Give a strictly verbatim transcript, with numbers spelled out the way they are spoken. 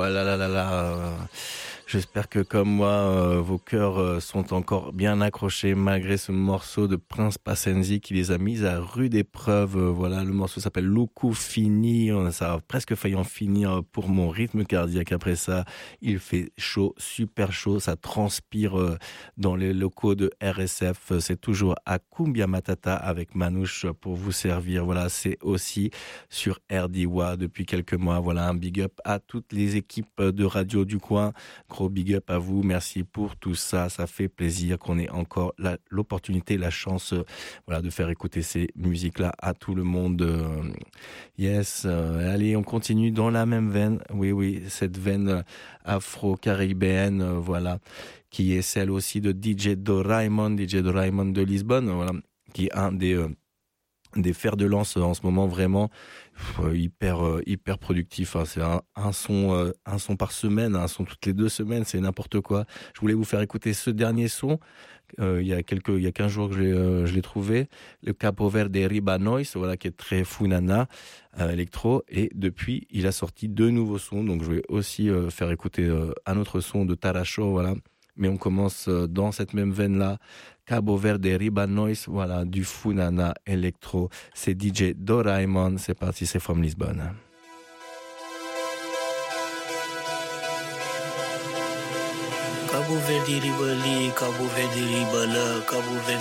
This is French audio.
Oh là là là là, euh, j'espère que comme moi, euh, vos cœurs euh, sont encore bien accrochés malgré ce morceau de Prince Pasenzi qui les a mis à rude épreuve. Euh, voilà, le morceau s'appelle Luku Fini. On- Ça a presque failli en finir pour mon rythme cardiaque. Après ça, il fait chaud, super chaud. Ça transpire euh, dans les locaux de R S F. C'est toujours à Kumbia Matata avec Manouche pour vous servir. Voilà, c'est aussi sur R D W A depuis quelques mois. Voilà, un big up à toutes les équipes de radio du coin. Gros big up à vous. Merci pour tout ça. Ça fait plaisir qu'on ait encore la, l'opportunité, la chance, euh, voilà, de faire écouter ces musiques-là à tout le monde. Euh, yes. Euh, allez, on continue dans la même veine. Oui, oui, cette veine euh, afro-caribéenne, euh, voilà, qui est celle aussi de D J Doraemon, D J Doraemon de Lisbonne, voilà, qui est un des euh, des fers de lance en ce moment, vraiment euh, hyper euh, hyper productif, hein. C'est un, un son euh, un son par semaine, un son toutes les deux semaines, c'est n'importe quoi. Je voulais vous faire écouter ce dernier son. Euh, il y a quelques il y a quinze jours que je l'ai, euh, je l'ai trouvé, le Capo Verde Riba Noise, voilà, qui est très funana euh, électro, et depuis il a sorti deux nouveaux sons, donc je vais aussi euh, faire écouter euh, un autre son de Taracho, voilà. Mais on commence euh, dans cette même veine là. Cabo Verde Riba Noise, voilà, du funana électro. C'est D J Doraemon, c'est parti, c'est from Lisbonne. Cabo Verde riba ali, Cabo Verde riba lá, Cabo Verde